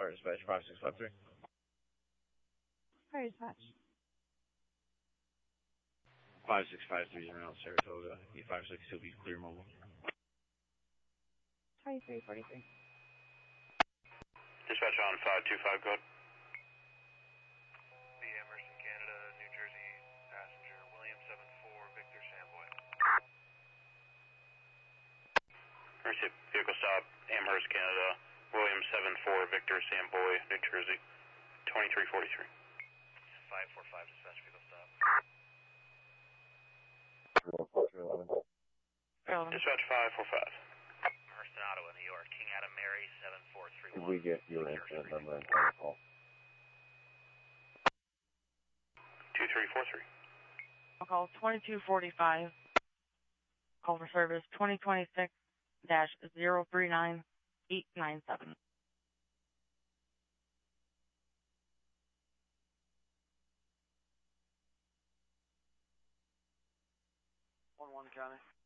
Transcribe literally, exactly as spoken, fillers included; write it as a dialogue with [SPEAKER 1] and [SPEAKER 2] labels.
[SPEAKER 1] Fire dispatch five six five three.
[SPEAKER 2] Fire dispatch.
[SPEAKER 1] five six five three is around Saratoga. E five six two be clear mobile.
[SPEAKER 2] twenty-three forty-three.
[SPEAKER 3] Dispatch on five two five code.
[SPEAKER 4] The Emerson, Canada, New Jersey passenger, William seven four, Victor Samboy.
[SPEAKER 3] Receive vehicle stop, Amherst, Canada, William seven four, Victor Samboy, New Jersey, twenty-three forty-three.
[SPEAKER 4] five four five, dispatch vehicle stop.
[SPEAKER 3] Dispatch five four five.
[SPEAKER 4] Amherst, Ottawa, New York, King Adam Mary, seven four three one.
[SPEAKER 5] Did we get your incident number and final call?
[SPEAKER 3] two three four three.
[SPEAKER 2] I'll call twenty-two forty-five. Call for service twenty twenty-six dash zero three nine eight nine seven.
[SPEAKER 4] one one County.